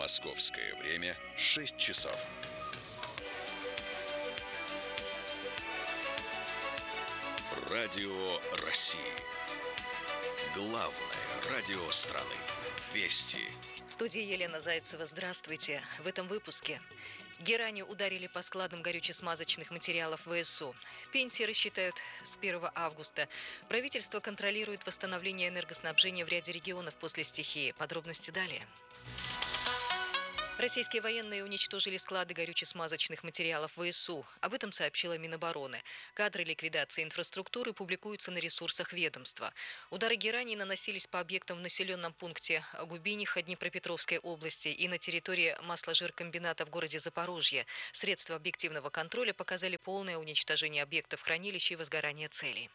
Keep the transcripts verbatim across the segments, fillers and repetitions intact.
Московское время шесть часов. Радио России. Главное радио страны. Вести. В студии Елена Зайцева. Здравствуйте. В этом выпуске. Герани ударили по складам горюче-смазочных материалов ВСУ. Пенсии рассчитают с первого августа. Правительство контролирует восстановление энергоснабжения в ряде регионов после стихии. Подробности далее. Российские военные уничтожили склады горюче-смазочных материалов ВСУ. Об этом сообщила Минобороны. Кадры ликвидации инфраструктуры публикуются на ресурсах ведомства. Удары гераний наносились по объектам в населенном пункте Губиниха Днепропетровской области и на территории масложиркомбината в городе Запорожье. Средства объективного контроля показали полное уничтожение объектов хранилища и возгорание целей.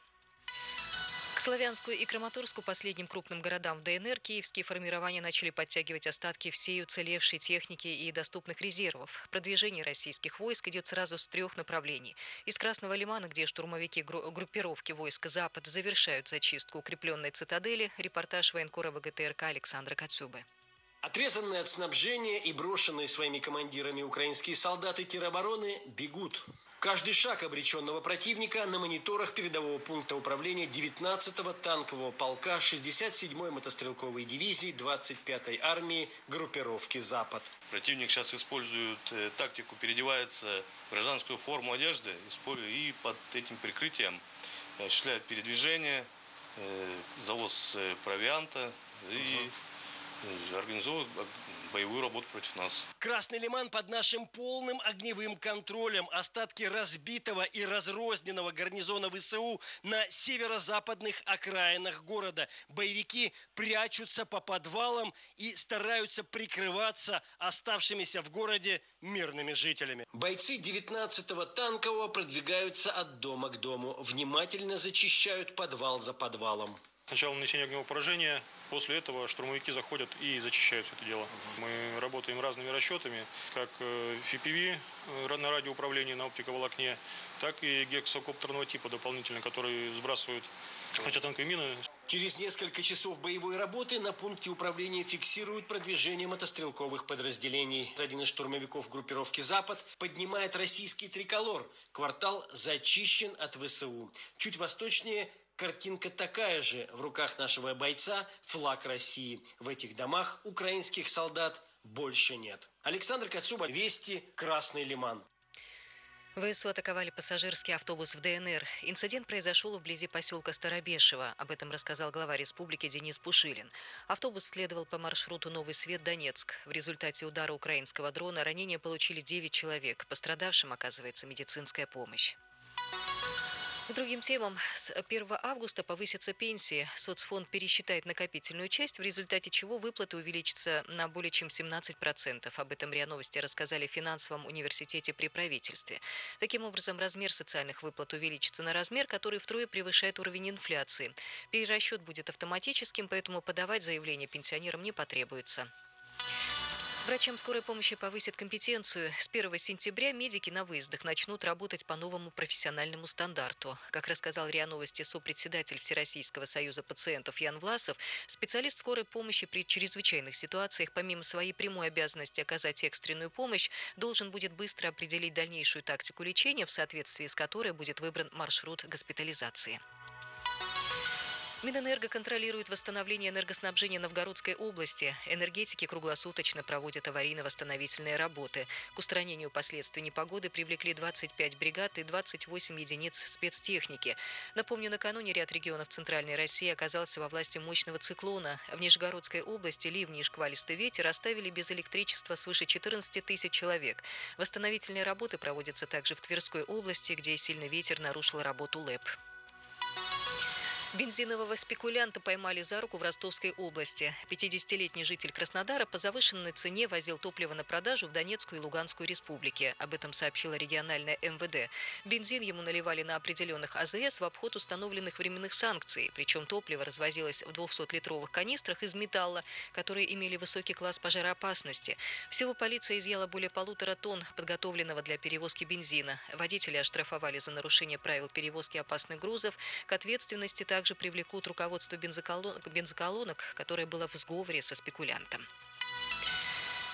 К Славянску и Краматорску, последним крупным городам в ДНР, киевские формирования начали подтягивать остатки всей уцелевшей техники и доступных резервов. Продвижение российских войск идет сразу с трех направлений. Из Красного Лимана, где штурмовики группировки войск «Запад» завершают зачистку укрепленной цитадели, репортаж военкора ВГТРК Александра Кацюбы. Отрезанные от снабжения и брошенные своими командирами украинские солдаты теробороны бегут. Каждый шаг обреченного противника на мониторах передового пункта управления девятнадцатого танкового полка шестьдесят седьмой мотострелковой дивизии двадцать пятой армии группировки «Запад». Противник сейчас использует э, тактику, переодевается в гражданскую форму одежды и под этим прикрытием осуществляет передвижение, э, завоз э, провианта и э, организовывает боевую работу против нас. Красный Лиман под нашим полным огневым контролем. Остатки разбитого и разрозненного гарнизона ВСУ на северо-западных окраинах города. Боевики прячутся по подвалам и стараются прикрываться оставшимися в городе мирными жителями. Бойцы девятнадцатого танкового продвигаются от дома к дому. Внимательно зачищают подвал за подвалом. Сначала нанесение огневого поражения, после этого штурмовики заходят и зачищают все это дело. Мы работаем разными расчетами, как эф пи ви на радиоуправлении на оптиковолокне, так и гексокоптерного типа дополнительно, которые сбрасывают противотанковые мины. Через несколько часов боевой работы на пункте управления фиксируют продвижение мотострелковых подразделений. Один из штурмовиков группировки «Запад» поднимает российский триколор. Квартал зачищен от ВСУ. Чуть восточнее картинка такая же. В руках нашего бойца флаг России. В этих домах украинских солдат больше нет. Александр Кацуба, Вести, Красный Лиман. ВСУ атаковали пассажирский автобус в ДНР. Инцидент произошел вблизи поселка Старобешево. Об этом рассказал глава республики Денис Пушилин. Автобус следовал по маршруту Новый Свет-Донецк. В результате удара украинского дрона ранения получили девять человек. Пострадавшим оказывается медицинская помощь. К другим темам. С первого августа повысятся пенсии. Соцфонд пересчитает накопительную часть, в результате чего выплаты увеличатся на более чем семнадцать процентов. Об этом РИА Новости рассказали в финансовом университете при правительстве. Таким образом, размер социальных выплат увеличится на размер, который втрое превышает уровень инфляции. Перерасчет будет автоматическим, поэтому подавать заявление пенсионерам не потребуется. Врачам скорой помощи повысят компетенцию. С первого сентября медики на выездах начнут работать по новому профессиональному стандарту. Как рассказал РИА Новости сопредседатель Всероссийского союза пациентов Ян Власов, специалист скорой помощи при чрезвычайных ситуациях, помимо своей прямой обязанности оказать экстренную помощь, должен будет быстро определить дальнейшую тактику лечения, в соответствии с которой будет выбран маршрут госпитализации. Минэнерго контролирует восстановление энергоснабжения Новгородской области. Энергетики круглосуточно проводят аварийно-восстановительные работы. К устранению последствий непогоды привлекли двадцать пять бригад и двадцать восемь единиц спецтехники. Напомню, накануне ряд регионов Центральной России оказался во власти мощного циклона. В Нижегородской области ливни и шквалистый ветер оставили без электричества свыше четырнадцати тысяч человек. Восстановительные работы проводятся также в Тверской области, где сильный ветер нарушил работу ЛЭП. Бензинового спекулянта поймали за руку в Ростовской области. пятидесятилетний житель Краснодара по завышенной цене возил топливо на продажу в Донецкую и Луганскую республики. Об этом сообщила региональная эм вэ дэ. Бензин ему наливали на определенных а зэ эс в обход установленных временных санкций. Причем топливо развозилось в двухсотлитровых канистрах из металла, которые имели высокий класс пожароопасности. Всего полиция изъяла более полутора тонн подготовленного для перевозки бензина. Водители оштрафовали за нарушение правил перевозки опасных грузов. К ответственности также Также привлекут руководство бензоколонок, бензоколонок, которое было в сговоре со спекулянтом.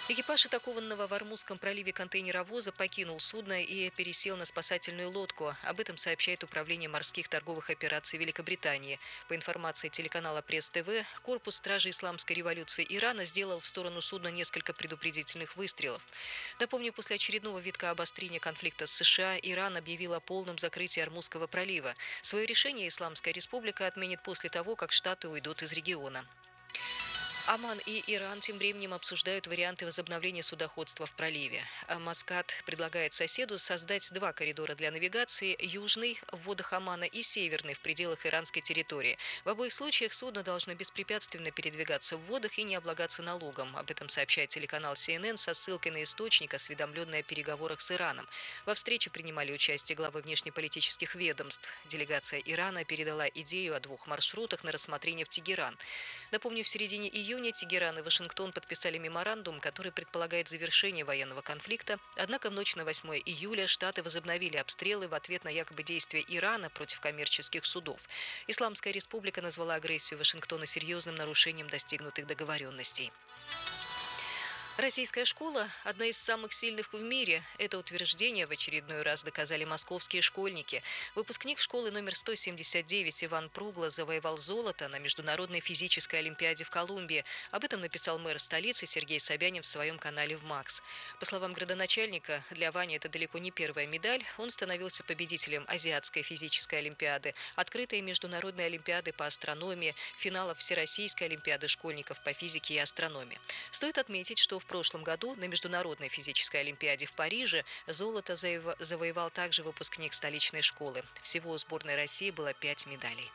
Экипаж атакованного в Ормузском проливе контейнеровоза покинул судно и пересел на спасательную лодку. Об этом сообщает Управление морских торговых операций Великобритании. По информации телеканала Пресс-ТВ, корпус стражи Исламской революции Ирана сделал в сторону судна несколько предупредительных выстрелов. Напомню, после очередного витка обострения конфликта с США Иран объявил о полном закрытии Ормузского пролива. Свое решение Исламская республика отменит после того, как Штаты уйдут из региона. Оман и Иран тем временем обсуждают варианты возобновления судоходства в проливе. Маскат предлагает соседу создать два коридора для навигации – южный в водах Омана и северный в пределах иранской территории. В обоих случаях судно должно беспрепятственно передвигаться в водах и не облагаться налогом. Об этом сообщает телеканал Си Эн Эн со ссылкой на источник, осведомленный о переговорах с Ираном. Во встрече принимали участие главы внешнеполитических ведомств. Делегация Ирана передала идею о двух маршрутах на рассмотрение в Тегеран. Напомню, в середине июня Тегеран и Вашингтон подписали меморандум, который предполагает завершение военного конфликта. Однако в ночь на восьмое июля Штаты возобновили обстрелы в ответ на якобы действия Ирана против коммерческих судов. Исламская республика назвала агрессию Вашингтона серьезным нарушением достигнутых договоренностей. Российская школа – одна из самых сильных в мире. Это утверждение в очередной раз доказали московские школьники. Выпускник школы номер сто семьдесят девять Иван Пругла завоевал золото на Международной физической олимпиаде в Колумбии. Об этом написал мэр столицы Сергей Собянин в своем канале в Макс. По словам градоначальника, для Вани это далеко не первая медаль. Он становился победителем Азиатской физической олимпиады, открытой международной олимпиады по астрономии, финалов Всероссийской олимпиады школьников по физике и астрономии. Стоит отметить, что в В прошлом году на Международной физической олимпиаде в Париже золото завоевал также выпускник столичной школы. Всего у сборной России было пять медалей.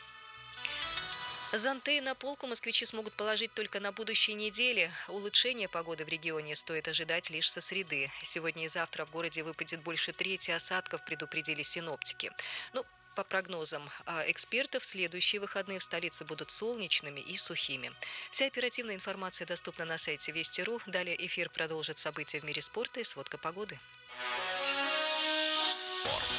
Зонты на полку москвичи смогут положить только на будущей неделе. Улучшение погоды в регионе стоит ожидать лишь со среды. Сегодня и завтра в городе выпадет больше трети осадков, предупредили синоптики. Ну, по прогнозам экспертов, следующие выходные в столице будут солнечными и сухими. Вся оперативная информация доступна на сайте Вести точка ру. Далее эфир продолжит события в мире спорта и сводка погоды. Спорт.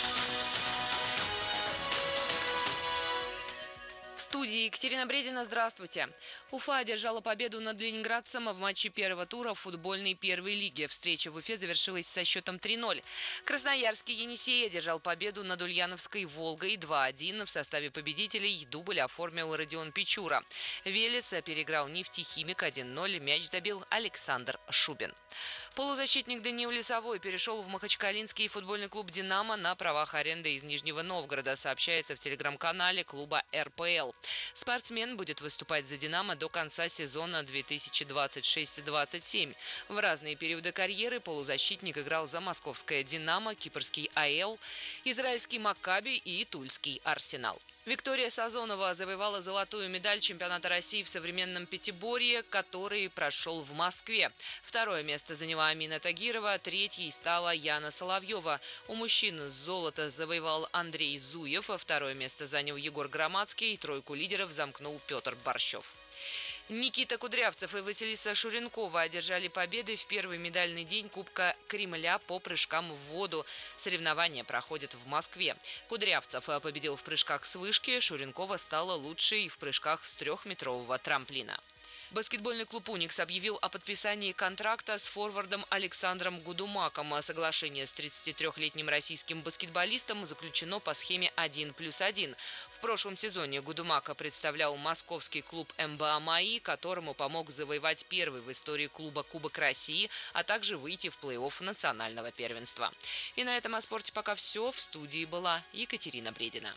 В студии Екатерина Бредина. Здравствуйте. Уфа одержала победу над ленинградцем в матче первого тура футбольной первой лиги. Встреча в Уфе завершилась со счетом три ноль. Красноярский «Енисей» одержал победу над Ульяновской «Волгой» два один. В составе победителей дубль оформил Родион Печура. Велес переиграл «Нефтехимик» один ноль. Мяч забил Александр Шубин. Полузащитник Даниил Лесовой перешел в махачкалинский футбольный клуб «Динамо» на правах аренды из Нижнего Новгорода, сообщается в телеграм-канале клуба эр пэ эл. Спортсмен будет выступать за «Динамо» до конца сезона две тысячи двадцать шесть — двадцать семь. В разные периоды карьеры полузащитник играл за московское «Динамо», кипрский «а эл», израильский «Маккаби» и тульский «Арсенал». Виктория Сазонова завоевала золотую медаль чемпионата России в современном пятиборье, который прошел в Москве. Второе место заняла Амина Тагирова, третьей стала Яна Соловьева. У мужчин золото завоевал Андрей Зуев, а второе место занял Егор Громадский, тройку лидеров замкнул Петр Борщев. Никита Кудрявцев и Василиса Шуренкова одержали победы в первый медальный день Кубка Кремля по прыжкам в воду. Соревнования проходят в Москве. Кудрявцев победил в прыжках с вышки, Шуренкова стала лучшей в прыжках с трехметрового трамплина. Баскетбольный клуб «Уникс» объявил о подписании контракта с форвардом Александром Гудумаком. Соглашение с тридцатитрёхлетним российским баскетболистом заключено по схеме один плюс один. В прошлом сезоне Гудумака представлял московский клуб эм бэ а «МАИ», которому помог завоевать первый в истории клуба Кубок России, а также выйти в плей-офф национального первенства. И на этом о спорте пока все. В студии была Екатерина Бредина.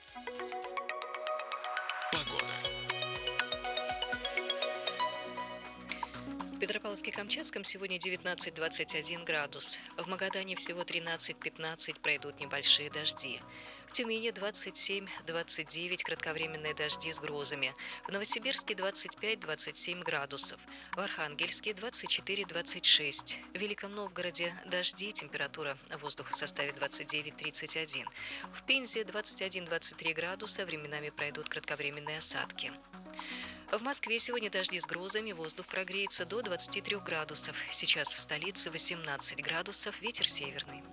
Погода. В Петропавловске-Камчатском сегодня девятнадцать — двадцать один градус. В Магадане всего тринадцать — пятнадцать, пройдут небольшие дожди. В Тюмени двадцать семь — двадцать девять, кратковременные дожди с грозами. В Новосибирске двадцать пять — двадцать семь градусов. В Архангельске двадцать четыре — двадцать шесть. В Великом Новгороде дожди, температура воздуха составит двадцать девять — тридцать один. В Пензе двадцать один — двадцать три градуса, временами пройдут кратковременные осадки. В Москве сегодня дожди с грозами, воздух прогреется до двадцати трёх градусов. Сейчас в столице восемнадцать градусов, ветер северный.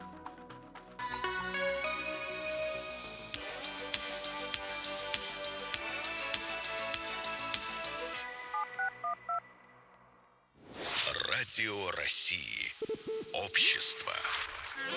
Радио России. Общество